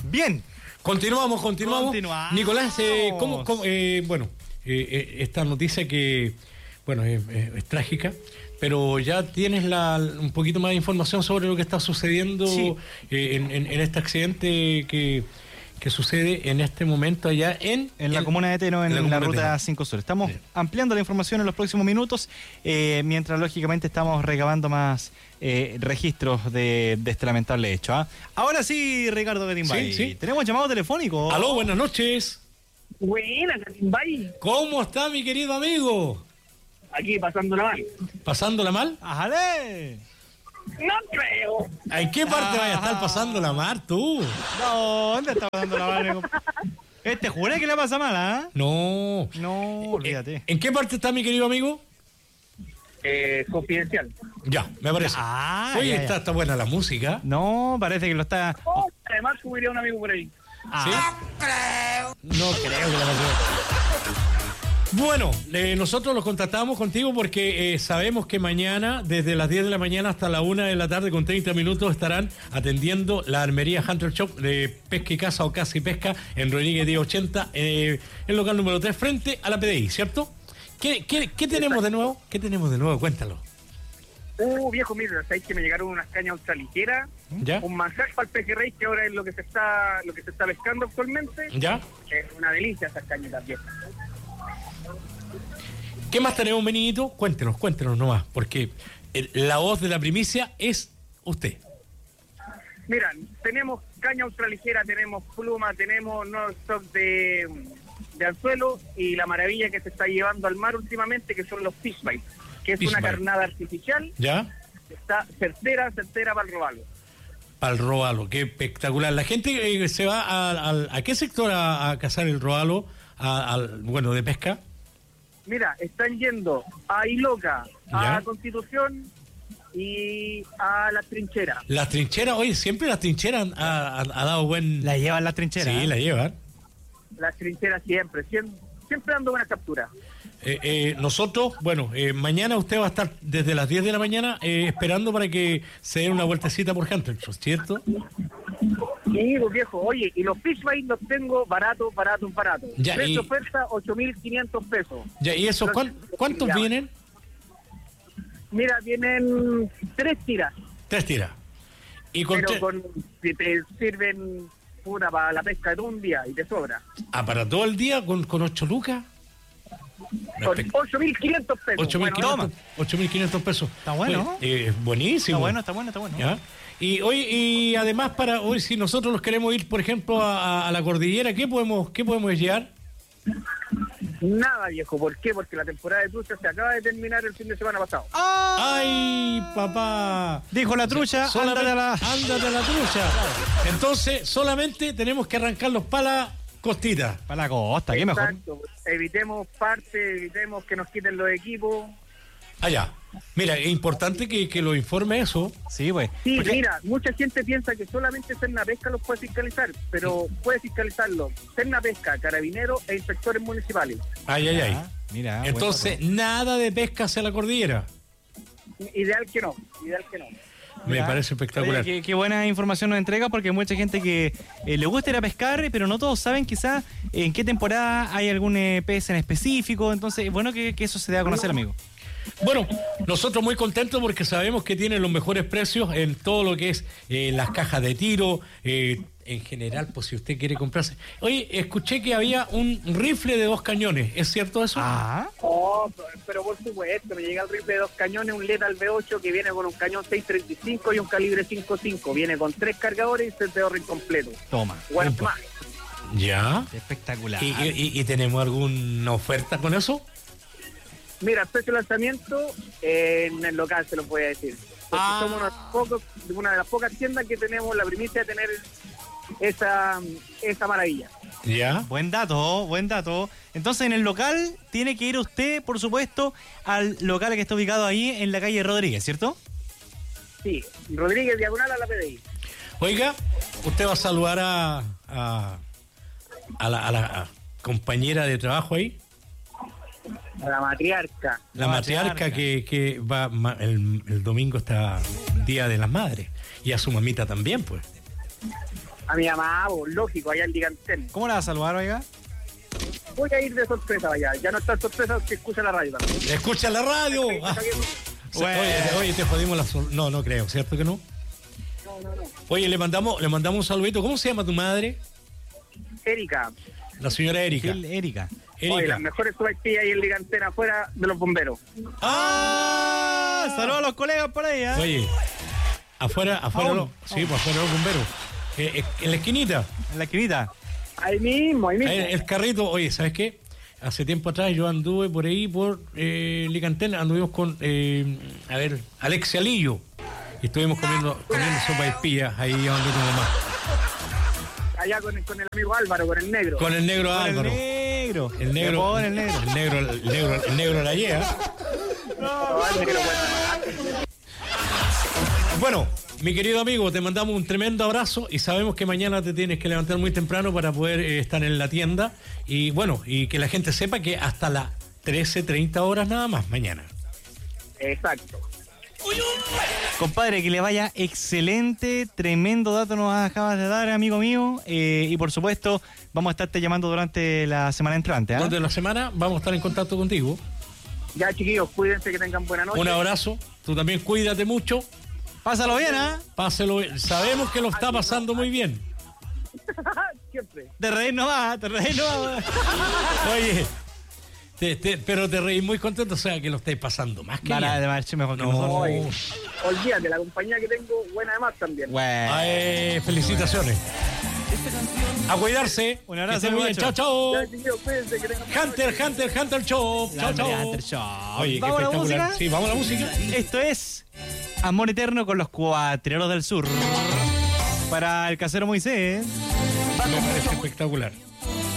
Bien. Continuamos. Nicolás, esta noticia que, es trágica, pero ya tienes un poquito más de información sobre lo que está sucediendo en este accidente que sucede en este momento allá en la comuna de Teno, en la ruta 5 Sur. Estamos ampliando la información en los próximos minutos, mientras lógicamente estamos recabando más registros de este lamentable hecho. Ahora sí, Ricardo Gatimbay. Sí. Tenemos llamado telefónico. Aló, buenas noches. Buenas, Gatimbay. ¿Cómo está, mi querido amigo? Aquí pasándola mal. ¿Pasándola mal? ¡Ajale! No creo. ¿En qué parte vaya a estar pasándola mal tú? No, ¿dónde está pasándola mal? Juré que la pasa mal, ¿ah? No, olvídate. ¿En qué parte está mi querido amigo? Confidencial. Ya, me parece. Oye, está buena la música. No, parece que lo está... Además subiría un amigo por ahí. ¿Sí? No creo que la pase. Bueno, nosotros los contactamos contigo porque sabemos que mañana, desde las 10 de la mañana hasta la 1 de la tarde con 30 minutos, estarán atendiendo la armería Hunter Shop de Pesca y Caza o Caza y Pesca en Rodríguez 1080, el local número 3, frente a la PDI, ¿cierto? ¿Qué tenemos de nuevo? ¿Qué tenemos de nuevo? Cuéntalo. Viejo, mira, sabéis que me llegaron unas cañas ultraligeras, ¿Ya? un manjar para el pejerrey, que ahora es lo que se está pescando actualmente. ¿Ya? Es una delicia esas cañitas viejas. ¿Qué más tenemos, Benito? Cuéntenos nomás, porque la voz de la primicia es usted. Mira, tenemos caña ultraligera, tenemos pluma, tenemos non-stop de anzuelo y la maravilla que se está llevando al mar últimamente, que son los fish bites, que es una carnada artificial. ¿Ya? Está certera para el robalo. Para el robalo, qué espectacular. La gente se va ¿a qué sector a cazar el robalo? De pesca. Mira, están yendo a Iloca, ¿Ya? a Constitución y a las trincheras. Las trincheras, oye, siempre las trincheras ha dado buen... ¿La llevan las trincheras? Sí, la llevan. Las trincheras siempre dando buena captura. Nosotros, mañana usted va a estar desde las 10 de la mañana esperando para que se dé una vueltecita por Hunter, ¿cierto? Sí, pues viejo, oye, y los fish bites los tengo baratos. Ya, precio oferta, 8.500 pesos. Ya, ¿y esos cuántos vienen? Mira, vienen 3 tiras. 3 tiras. Y Si te sirven una para la pesca de un día y te sobra. ¿Para todo el día con 8 lucas? Con 8.500 pesos. 8.500 pesos. Está bueno. Buenísimo. Está bueno. ¿Ya? Y además, para hoy, si nosotros nos queremos ir, por ejemplo, a la cordillera, ¿qué podemos llevar? Nada, viejo. ¿Por qué? Porque la temporada de trucha se acaba de terminar el fin de semana pasado. ¡Ay, papá! Dijo la trucha, ándate a la trucha. Entonces, solamente tenemos que arrancarlos para la costita. Para la costa, ¿qué mejor? Exacto. Evitemos que nos quiten los equipos. Allá. Mira, es importante que lo informe eso. Sí, pues. Sí, mira, mucha gente piensa que solamente Serna Pesca los puede fiscalizar, pero puede fiscalizarlo Serna Pesca, Carabineros e inspectores municipales. Ay. Mira. Entonces, nada de pesca hacia la cordillera. Ideal que no. Me parece espectacular. Oye, qué buena información nos entrega, porque hay mucha gente que le gusta ir a pescar, pero no todos saben quizás en qué temporada hay algún pez en específico. Entonces, bueno que eso se dé a conocer, amigo. Bueno, nosotros muy contentos porque sabemos que tienen los mejores precios en todo lo que es las cajas de tiro, en general, pues si usted quiere comprarse. Oye, escuché que había un rifle de 2 cañones, ¿es cierto eso? Pero por supuesto, me llega el rifle de 2 cañones, un Lethal V8 que viene con un cañón 6.35 y un calibre 5.5, viene con 3 cargadores y sensor incompleto. Toma. Ya. Espectacular. ¿Y tenemos alguna oferta con eso? Mira, precio de lanzamiento en el local se lo voy a decir. Porque somos una de las pocas tiendas que tenemos la primicia de tener esa maravilla. Ya. Buen dato. Entonces, en el local tiene que ir usted, por supuesto, al local que está ubicado ahí en la calle Rodríguez, ¿cierto? Sí, Rodríguez, diagonal a la PDI. Oiga, usted va a saludar a la compañera de trabajo ahí. La matriarca. La matriarca que va el domingo está Día de las Madres. Y a su mamita también, pues. A mi mamá, lógico, allá en Ligantén. ¿Cómo la vas a saludar, oiga? Voy a ir de sorpresa allá. Ya no está sorpresa que escucha la radio también. ¡Escucha la radio! Ah. Bueno. Oye, te jodimos la... No creo, ¿cierto que no? No. Oye, le mandamos un saludito. ¿Cómo se llama tu madre? Erika. La señora Erika. Erika. Oye, las mejores sopaipillas ahí en Ligantén afuera de los bomberos. ¡Ah! Saludos a los colegas por ahí, ¿eh? Oye, afuera pues afuera los bomberos. En la esquinita. En la esquinita. Ahí mismo. El carrito, oye, ¿sabes qué? Hace tiempo atrás yo anduve por ahí, por Ligantén, anduvimos con, Alexia Lillo. Y estuvimos comiendo sopa de espías ahí donde tu mamá. Allá con el amigo Álvaro, con el negro. Con el negro Álvaro. El negro la lleva. Bueno, mi querido amigo, te mandamos un tremendo abrazo y sabemos que mañana te tienes que levantar muy temprano para poder estar en la tienda y bueno, y que la gente sepa que hasta las 13:30 horas nada más mañana. Exacto. Compadre, que le vaya excelente, tremendo dato nos acabas de dar, amigo mío, y por supuesto vamos a estarte llamando durante la semana entrante. Durante la semana vamos a estar en contacto contigo. Ya, chiquillos, cuídense, que tengan buena noche. Un abrazo, tú también cuídate mucho. Pásalo bien, Páselo bien. Sabemos que lo está pasando muy bien. Siempre. Te reís nomás. Oye, pero te reís muy contento, o sea que lo estáis pasando más que bien. De marcha mejor que nosotros. Olvídate, la compañía que tengo, buena además también. Bueno. Felicitaciones. A cuidarse. Un abrazo, muy bien. Chao. Ya, chiquillos, cuídense, que tengan buena noche. Hunter Show. Chao. Oye, ¿Vamos a la música? Sí, vamos a la música. Esto es Amor Eterno con los Cuatreros del Sur. Para el casero Moisés. Me parece espectacular.